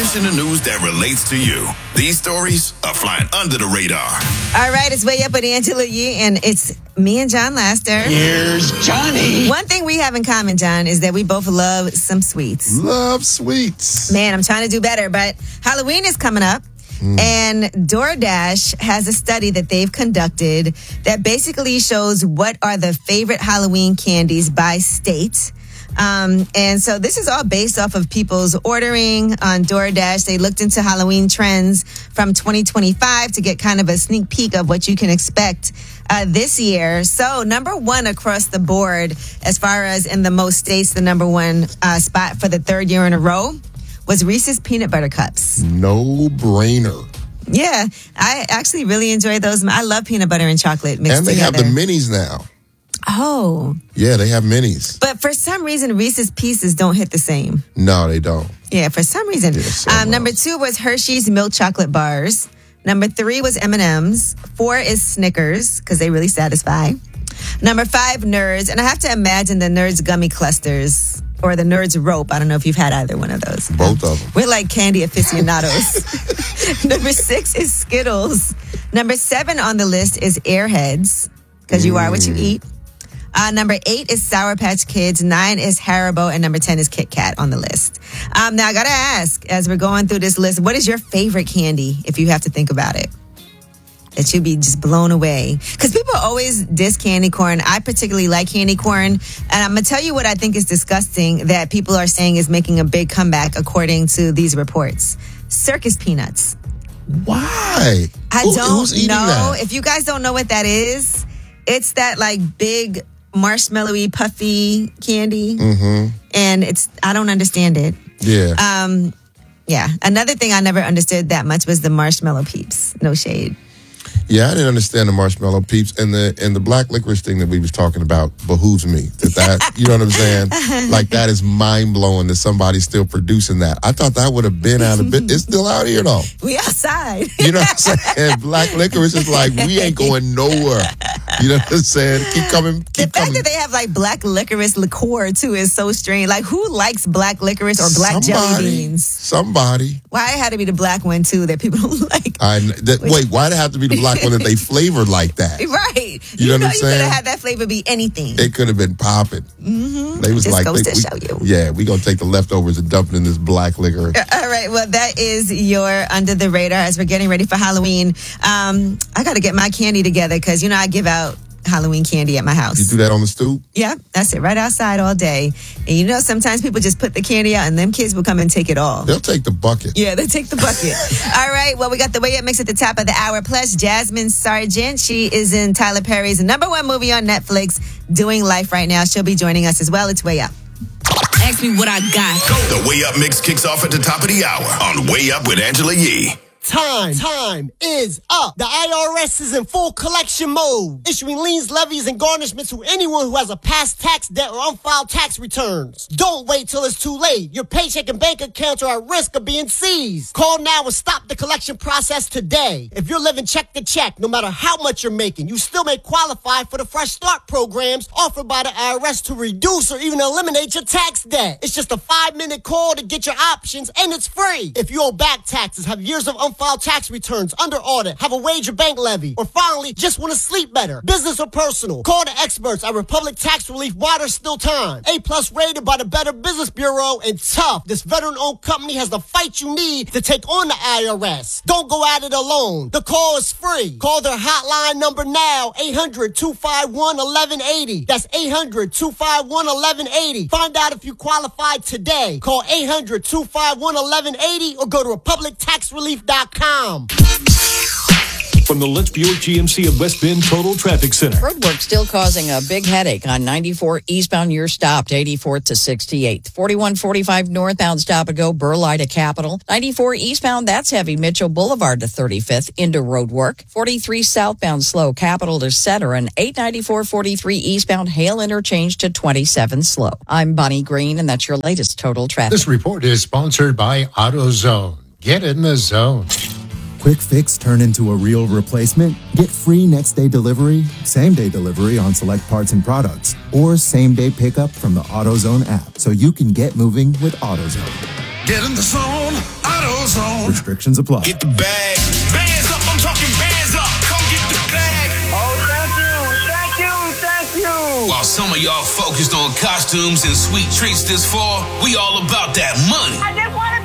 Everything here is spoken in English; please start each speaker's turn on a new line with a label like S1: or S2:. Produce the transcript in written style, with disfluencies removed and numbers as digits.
S1: news in the news that relates to you. These stories are flying under the radar.
S2: All right, it's Way Up with Angela Yee, and it's me and John Laster.
S3: Here's Johnny.
S2: One thing we have in common, John, is that we both love some sweets.
S4: Love sweets.
S2: Man, I'm trying to do better, but Halloween is coming up. And DoorDash has a study that they've conducted that basically shows what are the favorite Halloween candies by state. And so this is all based off of people's ordering on DoorDash. They looked into Halloween trends from 2025 to get kind of a sneak peek of what you can expect this year. So number one across the board, as far as in the most states, the number one spot for the third year in a row was Reese's Peanut Butter Cups.
S4: No brainer.
S2: Yeah, I actually really enjoy those. I love peanut butter and chocolate mixed together.
S4: And they have the minis now.
S2: Oh.
S4: Yeah, they have minis.
S2: But for some reason, Reese's Pieces don't hit the same.
S4: No, they don't.
S2: Yeah, for some reason. Number two was Hershey's Milk Chocolate Bars. Number three was M&M's. 4 is Snickers, because they really satisfy. Number 5, Nerds. And I have to imagine the Nerds Gummy Clusters or the Nerds Rope. I don't know if you've had either one of those.
S4: Both of them.
S2: We're like candy aficionados. Number 6 is Skittles. Number 7 on the list is Airheads, because you are what you eat. Number 8 is Sour Patch Kids. 9 is Haribo. And number 10 is Kit Kat on the list. Now, I got to ask, as we're going through this list, what is your favorite candy, if you have to think about it? That you'd be just blown away. Because people always diss candy corn. I particularly like candy corn. And I'm going to tell you what I think is disgusting that people are saying is making a big comeback according to these reports. Circus peanuts.
S4: Why?
S2: Who's
S4: eating
S2: know.
S4: that?
S2: If you guys don't know what that is, it's that like big marshmallowy puffy candy.
S4: Mm-hmm.
S2: And I don't understand it.
S4: Yeah.
S2: Yeah. Another thing I never understood that much was the marshmallow peeps. No shade.
S4: Yeah, I didn't understand the marshmallow peeps and the black licorice thing that we was talking about behooves me. That you know what I'm saying? Like that is mind blowing that somebody's still producing that. I thought that would have been out of bit. It's still out here though.
S2: We outside.
S4: You know what I'm saying? Black licorice is like we ain't going nowhere. You know what I'm saying? Keep coming.
S2: The fact that they have like black licorice liqueur too is so strange. Like who likes black licorice or black jelly beans?
S4: Somebody.
S2: Why it had to be the black one too that people don't like?
S4: Wait, why'd it have to be the black one that they flavored like that?
S2: Right.
S4: You know what I'm saying?
S2: You could have had that flavor be anything.
S4: It could have been popping.
S2: Mm-hmm.
S4: They was
S2: Just
S4: like,
S2: goes to show you.
S4: Yeah, we gonna take the leftovers and dump it in this black liquor.
S2: All right. Well, that is your Under the Radar as we're getting ready for Halloween. I got to get my candy together because I give out Halloween candy at my house.
S4: You do that on the stoop?
S2: Yeah, that's it. Right outside all day. And sometimes people just put the candy out and them kids will come and take it all.
S4: They'll take the bucket.
S2: Yeah, they take the bucket. All right. Well, we got the Way Up Mix at the top of the hour. Plus, Jasmine Sargent. She is in Tyler Perry's #1 movie on Netflix, Doing Life right now. She'll be joining us as well. It's Way Up.
S5: Ask me what I got.
S1: The Way Up Mix kicks off at the top of the hour on Way Up with Angela Yee.
S6: Time is up. The IRS is in full collection mode, issuing liens, levies, and garnishments to anyone who has a past tax debt or unfiled tax returns. Don't wait till it's too late. Your paycheck and bank accounts are at risk of being seized. Call now and stop the collection process today. If you're living check to check, no matter how much you're making, you still may qualify for the Fresh Start programs offered by the IRS to reduce or even eliminate your tax debt. It's just a 5-minute call to get your options, and it's free. If you owe back taxes, have years of unfiled tax returns, under audit, have a wage or bank levy, or finally just want to sleep better, business or personal, call the experts at Republic Tax Relief while there's still time. A+ rated by the Better Business Bureau, and tough. This veteran-owned company has the fight you need to take on the IRS. Don't go at it alone. The call is free. Call their hotline number now, 800-251-1180. That's 800-251-1180. Find out if you qualify today. Call 800-251-1180 or go to republictaxrelief.com.
S7: From the Litz Buick GMC of West Bend Total Traffic Center.
S8: Roadwork still causing a big headache on 94 eastbound. You're stopped 84th to 68th. 4145 northbound stop and go Burleigh to Capitol. 94 eastbound, that's heavy Mitchell Boulevard to 35th into Roadwork. 43 southbound slow Capitol to Center, and 894 43 eastbound Hale Interchange to 27 slow. I'm Bonnie Green, and that's your latest Total Traffic.
S9: This report is sponsored by AutoZone. Get in the zone.
S10: Quick fix turn into a real replacement? Get free next day delivery, same day delivery on select parts and products, or same day pickup from the AutoZone app so you can get moving with AutoZone.
S1: Get in the zone, AutoZone.
S10: Restrictions apply.
S1: Get the bag. Bands up, I'm talking bands up. Come get the bag.
S3: Oh, thank you.
S1: While some of y'all focused on costumes and sweet treats this fall, we all about that money.
S3: I just want to